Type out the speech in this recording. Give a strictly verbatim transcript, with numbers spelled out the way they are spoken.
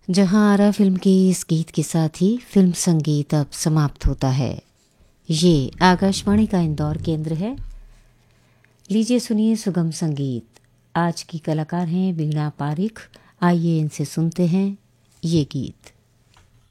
जहां आरा फिल्म के इस गीत के साथ ही फिल्म संगीत अब समाप्त होता है। ये आकाशवाणी का इंदौर केंद्र है। लीजिए सुनिए सुगम संगीत। आज की कलाकार हैं वीणा पारिख। आइए इनसे सुनते हैं ये गीत।